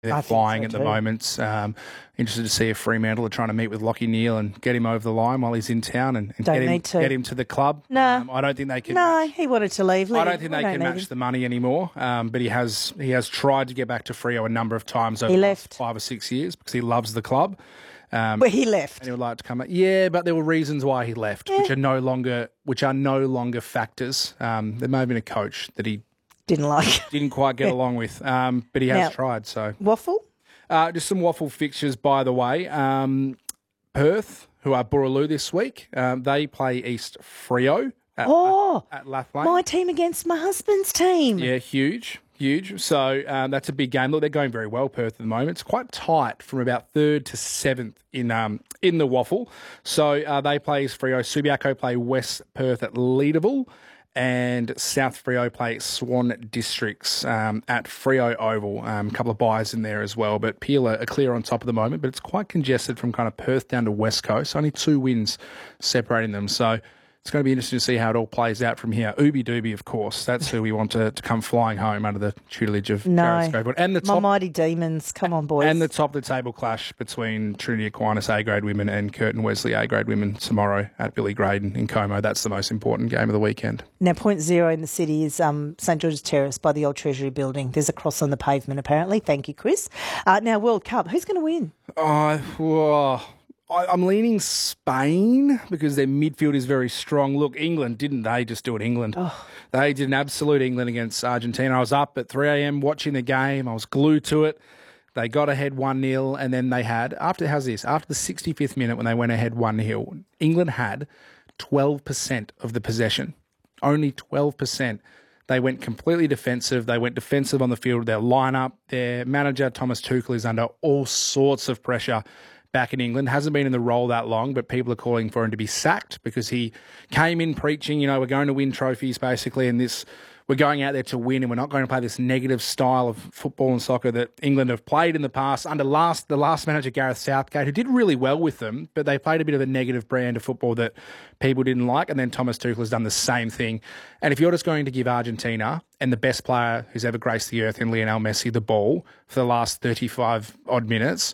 They're flying at the moment. Interested to see if Fremantle are trying to meet with Lachie Neale and get him over the line while he's in town and get him to the club. No. I don't think they can. No, he wanted to leave. I don't think they can match the money anymore. But he has tried to get back to Freo a number of times over the last 5 or 6 years because he loves the club. But he left. And he would like to come back. Yeah, but there were reasons why he left, which are no longer factors. There may have been a coach that he didn't quite get along with, but he has tried. So Waffle? Just some Waffle fixtures, by the way. Perth, who are Boorloo this week, they play East Freo at Lathlane. My team against my husband's team. Yeah, huge. So that's a big game. Look, they're going very well, Perth, at the moment. It's quite tight from about 3rd to 7th in the Waffle. So they play East Freo. Subiaco play West Perth at Leederville. And South Freo play Swan Districts at Freo Oval. A couple of buys in there as well. But Peel are clear on top at the moment. But it's quite congested from kind of Perth down to West Coast. Only 2 wins separating them. So it's going to be interesting to see how it all plays out from here. Ooby Dooby, of course. That's who we want to come flying home under the tutelage of Gareth Scobell. And the top, my mighty demons. Come on, boys. And the top of the table clash between Trinity Aquinas A-grade women and Curtin Wesley A-grade women tomorrow at Billy Graydon in Como. That's the most important game of the weekend. Now, 0 in the city is St George's Terrace by the old Treasury building. There's a cross on the pavement, apparently. Thank you, Chris. Now, World Cup. Who's going to win? I'm leaning Spain because their midfield is very strong. Look, England, didn't they just do it, England? Oh. They did an absolute England against Argentina. I was up at 3 a.m. watching the game. I was glued to it. They got ahead 1-0, and then they had, after the 65th minute when they went ahead 1-0, England had 12% of the possession. Only 12%. They went completely defensive. They went defensive on the field. Their lineup, their manager, Thomas Tuchel, is under all sorts of pressure back in England. Hasn't been in the role that long, but people are calling for him to be sacked because he came in preaching, we're going to win trophies basically, and we're going out there to win, and we're not going to play this negative style of football and soccer that England have played in the past under the last manager, Gareth Southgate, who did really well with them, but they played a bit of a negative brand of football that people didn't like, and then Thomas Tuchel has done the same thing. And if you're just going to give Argentina and the best player who's ever graced the earth in Lionel Messi the ball for the last 35-odd minutes,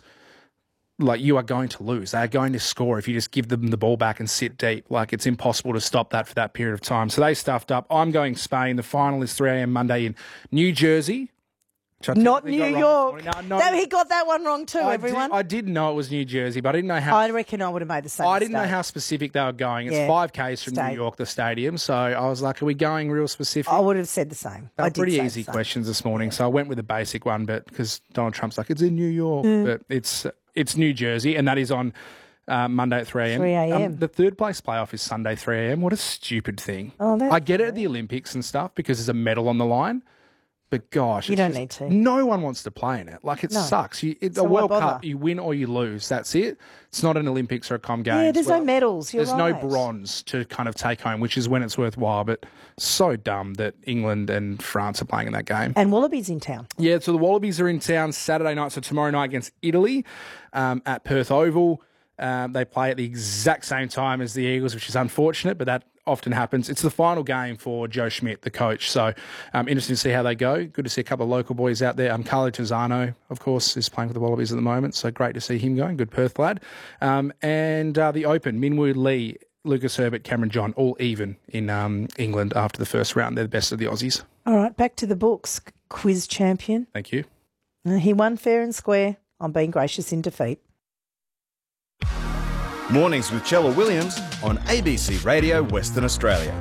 you are going to lose. They are going to score if you just give them the ball back and sit deep. It's impossible to stop that for that period of time. So they stuffed up. I'm going Spain. The final is 3 a.m. Monday in New Jersey. Not New York. No, he got that one wrong too, everyone. I did know it was New Jersey, but I didn't know how. I reckon I would have made the same I didn't know how specific they were going. It's 5Ks from New York, the stadium. So I was like, are we going real specific? I would have said the same. They were pretty easy questions this morning, so I went with the basic one, but because Donald Trump's like, it's in New York, but it's New Jersey, and that is on Monday at 3 a.m. 3 a.m. The third place playoff is Sunday 3 a.m. What a stupid thing. I get it at the Olympics and stuff because there's a medal on the line, but gosh. You don't need to. No one wants to play in it. It sucks. It's a World Cup, you win or you lose. That's it. It's not an Olympics or a Com Games. Yeah, there's no medals. There's no bronze to kind of take home, which is when it's worthwhile, but so dumb that England and France are playing in that game. And Wallabies in town. Yeah, so the Wallabies are in town Saturday night, so tomorrow night against Italy at Perth Oval. They play at the exact same time as the Eagles, which is unfortunate, but that often happens. It's the final game for Joe Schmidt, the coach. So interesting to see how they go. Good to see a couple of local boys out there. Carlo Tizzano, of course, is playing for the Wallabies at the moment. So great to see him going. Good Perth lad. And the Open, Minwoo Lee, Lucas Herbert, Cameron John, all even in England after the first round. They're the best of the Aussies. All right, back to the books. Quiz champion. Thank you. He won fair and square. I'm being gracious in defeat. Mornings with Chella Williams on ABC Radio Western Australia.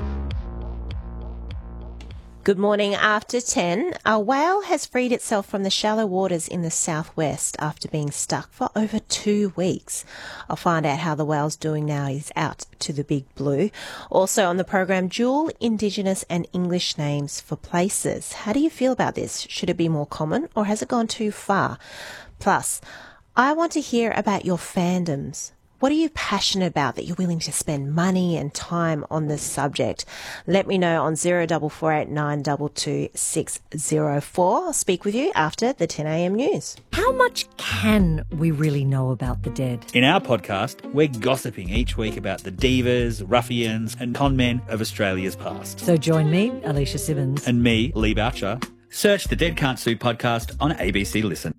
Good morning. After 10, a whale has freed itself from the shallow waters in the southwest after being stuck for over 2 weeks. I'll find out how the whale's doing now he's out to the big blue. Also on the program, dual Indigenous and English names for places. How do you feel about this? Should it be more common or has it gone too far? Plus, I want to hear about your fandoms. What are you passionate about that you're willing to spend money and time on this subject? Let me know on 0448 922 604. I'll speak with you after the 10 a.m. news. How much can we really know about the dead? In our podcast, we're gossiping each week about the divas, ruffians and con men of Australia's past. So join me, Alicia Simmons. And me, Lee Boucher. Search the Dead Can't Sue podcast on ABC Listen.